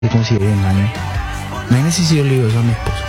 que considere engaño. Imagínese si yo le digo eso a mi esposa.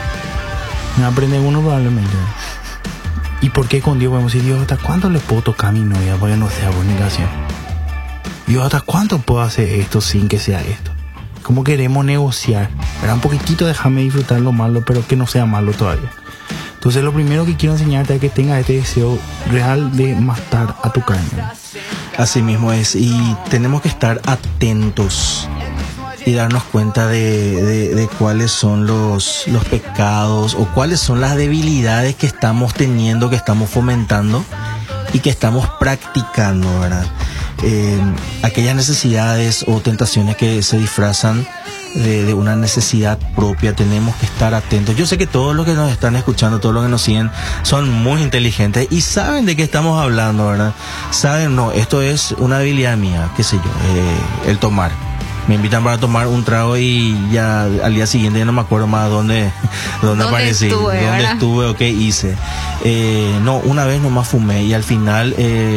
Me aprende uno probablemente. ¿Y por qué con Dios podemos decir, Dios, hasta cuándo le puedo tocar a mi novia para que no sea fornicación? Dios, ¿hasta cuánto puedo hacer esto sin que sea esto? ¿Cómo queremos negociar? Era un poquitito, déjame disfrutar lo malo, pero que no sea malo todavía. Entonces lo primero que quiero enseñarte es que tengas este deseo real de matar a tu carne. Así mismo es, y tenemos que estar atentos y darnos cuenta de cuáles son los pecados o cuáles son las debilidades que estamos teniendo, que estamos fomentando y que estamos practicando, ¿verdad? Aquellas necesidades o tentaciones que se disfrazan de una necesidad propia, tenemos que estar atentos. Yo sé que todos los que nos están escuchando, todos los que nos siguen, son muy inteligentes y saben de qué estamos hablando, ¿verdad? Saben, no, esto es una habilidad mía, qué sé yo, el tomar. Me invitan para tomar un trago y ya al día siguiente ya no me acuerdo más dónde aparecí, dónde estuve o qué hice. No, una vez nomás fumé y al final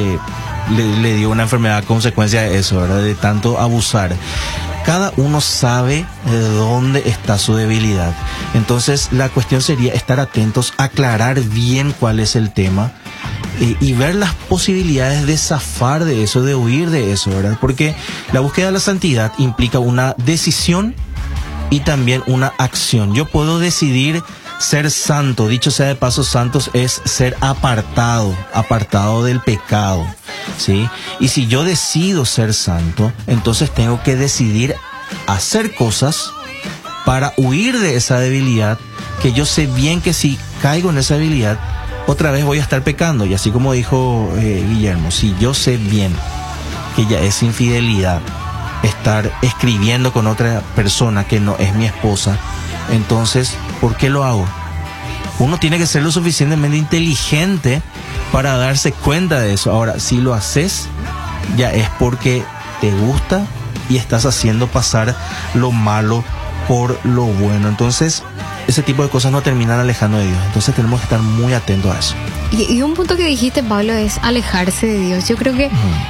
le dio una enfermedad a consecuencia de eso, ¿verdad? De tanto abusar. Cada uno sabe de dónde está su debilidad. Entonces la cuestión sería estar atentos, aclarar bien cuál es el tema y ver las posibilidades de zafar de eso, de huir de eso, ¿verdad? Porque la búsqueda de la santidad implica una decisión y también una acción. Yo puedo decidir ser santo, dicho sea de paso, santos es ser apartado del pecado, ¿sí? Y si yo decido ser santo, entonces tengo que decidir hacer cosas para huir de esa debilidad, que yo sé bien que si caigo en esa debilidad, otra vez voy a estar pecando. Y así como dijo Guillermo, si yo sé bien que ya es infidelidad estar escribiendo con otra persona que no es mi esposa, entonces, ¿por qué lo hago? Uno tiene que ser lo suficientemente inteligente para darse cuenta de eso. Ahora, si lo haces, ya es porque te gusta y estás haciendo pasar lo malo por lo bueno. Entonces, ese tipo de cosas no terminan alejando de Dios. Entonces tenemos que estar muy atentos a eso. Y un punto que dijiste, Pablo, es alejarse de Dios. Yo creo que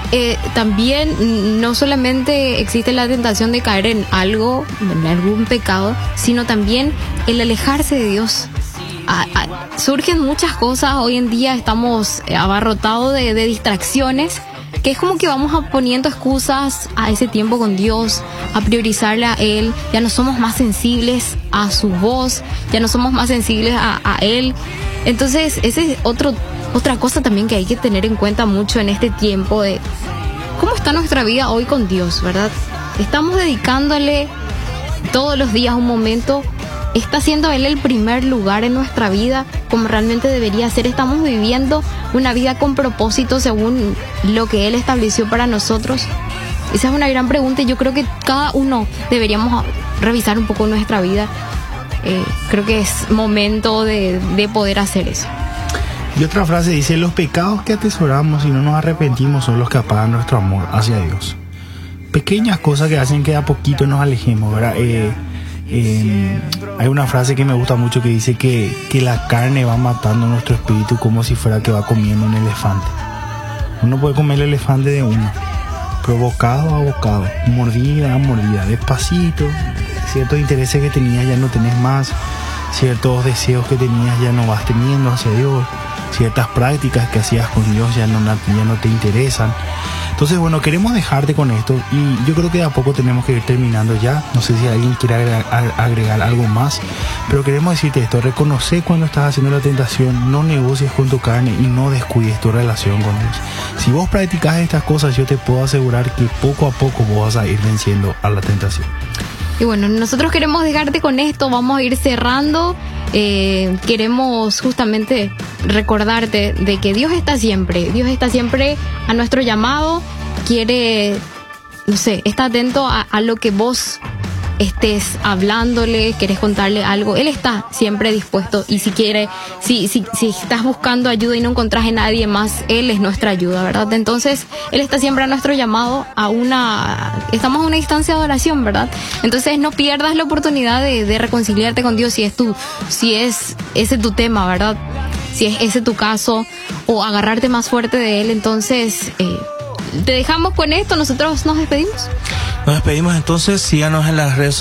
también no solamente existe la tentación de caer en algo, en algún pecado, sino también el alejarse de Dios. Surgen muchas cosas. Hoy en día estamos abarrotados de distracciones, que es como que vamos poniendo excusas a ese tiempo con Dios, a priorizarle a Él. Ya no somos más sensibles a su voz, ya no somos más sensibles a Él. Entonces, esa es otra cosa también que hay que tener en cuenta mucho en este tiempo de cómo está nuestra vida hoy con Dios, ¿verdad? Estamos dedicándole todos los días un momento. ¿Está siendo Él el primer lugar en nuestra vida como realmente debería ser? ¿Estamos viviendo una vida con propósito según lo que Él estableció para nosotros? Esa es una gran pregunta y yo creo que cada uno deberíamos revisar un poco nuestra vida. Creo que es momento de poder hacer eso. Y otra frase dice, los pecados que atesoramos y no nos arrepentimos son los que apagan nuestro amor hacia Dios. Pequeñas cosas que hacen que a poquito nos alejemos, ¿verdad? Hay una frase que me gusta mucho que dice que la carne va matando nuestro espíritu como si fuera que va comiendo un elefante. Uno puede comer el elefante de uno, pero bocado a bocado, mordida a mordida, despacito. Ciertos intereses que tenías ya no tenés más, ciertos deseos que tenías ya no vas teniendo hacia Dios, ciertas prácticas que hacías con Dios ya no te interesan. Entonces, bueno, queremos dejarte con esto y yo creo que de a poco tenemos que ir terminando ya. No sé si alguien quiere agregar algo más, pero queremos decirte esto: reconoce cuando estás haciendo la tentación, no negocies con tu carne y no descuides tu relación con Dios. Si vos practicas estas cosas, yo te puedo asegurar que poco a poco vos vas a ir venciendo a la tentación. Y bueno, nosotros queremos dejarte con esto, vamos a ir cerrando. Queremos justamente recordarte de que Dios está siempre a nuestro llamado, quiere, no sé, está atento a lo que vos estés hablándole, querés contarle algo, Él está siempre dispuesto. Y si estás buscando ayuda y no encontrás en nadie más, Él es nuestra ayuda, ¿verdad? Entonces, Él está siempre a nuestro llamado estamos a una distancia de oración, ¿verdad? Entonces, no pierdas la oportunidad de reconciliarte con Dios si es ese tu tema, ¿verdad? Si es ese tu caso, o agarrarte más fuerte de Él. Entonces, te dejamos con esto, nosotros nos despedimos. Nos despedimos entonces, síganos en las redes